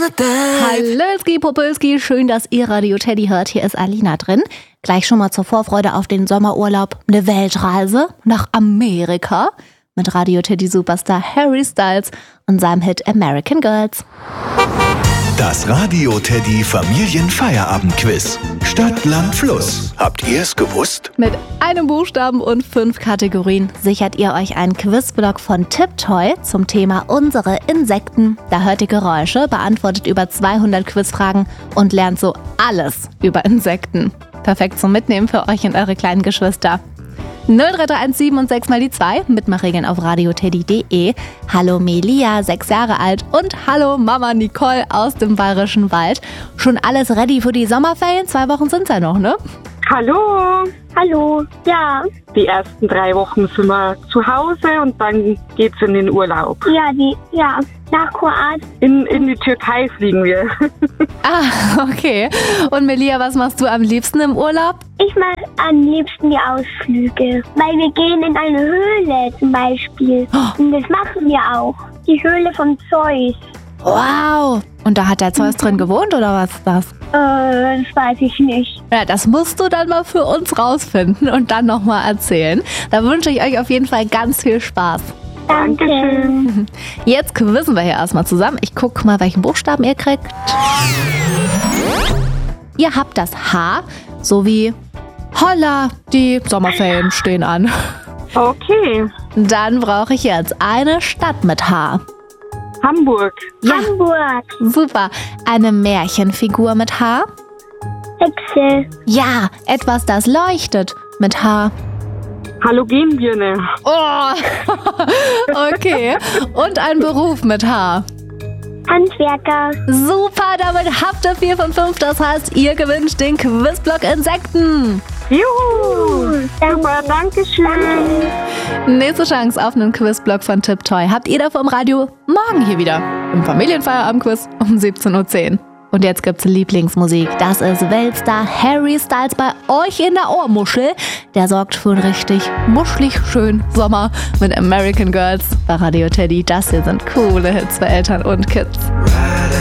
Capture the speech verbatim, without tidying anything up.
Hallöski, Popölski, schön, dass ihr Radio Teddy hört. Hier ist Alina drin. Gleich schon mal zur Vorfreude auf den Sommerurlaub eine Weltreise nach Amerika mit Radio Teddy Superstar Harry Styles und seinem Hit American Girls. Das Radio Teddy Familienfeierabendquiz. Stadt, Land, Fluss. Habt ihr es gewusst? Mit einem Buchstaben und fünf Kategorien sichert ihr euch einen Quizblock von Tiptoy zum Thema unsere Insekten. Da hört ihr Geräusche, beantwortet über zweihundert Quizfragen und lernt so alles über Insekten. Perfekt zum Mitnehmen für euch und eure kleinen Geschwister. null drei drei eins sieben und sechs mal die zwei. Mitmachregeln auf radioteddy punkt de. Hallo Melia, sechs Jahre alt. Und hallo Mama Nicole aus dem Bayerischen Wald. Schon alles ready für die Sommerferien? Zwei Wochen sind's ja noch, ne? Hallo. Hallo, ja. Die ersten drei Wochen sind wir zu Hause und dann geht's in den Urlaub. Ja, die, ja, nach Kroatien. In, in die Türkei fliegen wir. Ah, okay. Und Melia, was machst du am liebsten im Urlaub? Ich mache am liebsten die Ausflüge, weil wir gehen in eine Höhle zum Beispiel. Oh. Und das machen wir auch. Die Höhle von Zeus. Wow. Und da hat der Zeus drin gewohnt, oder was ist das? Äh, das weiß ich nicht. Ja, das musst du dann mal für uns rausfinden und dann nochmal erzählen. Da wünsche ich euch auf jeden Fall ganz viel Spaß. Danke. Jetzt quizzen wir hier erstmal zusammen. Ich gucke mal, welchen Buchstaben ihr kriegt. Ihr habt das H, sowie Holla, die Sommerferien stehen an. Okay. Dann brauche ich jetzt eine Stadt mit H. Hamburg. Ja, Hamburg. super. Eine Märchenfigur mit H. Hexe. Ja, etwas, das leuchtet mit H. Halogenbirne. Oh, okay. Und ein Beruf mit H. Handwerker. Super, damit habt ihr vier von fünf. Das heißt, ihr gewinnt den Quizblock Insekten. Juhu. Super, danke schön. Nächste Chance auf einen Quizblock von Tiptoy habt ihr dafür im Radio morgen hier wieder im Familienfeierabendquiz um siebzehn Uhr zehn. Und jetzt gibt's Lieblingsmusik. Das ist Weltstar Harry Styles bei euch in der Ohrmuschel. Der sorgt für einen richtig muschelig schönen Sommer mit American Girls bei Radio Teddy. Das hier sind coole Hits für Eltern und Kids.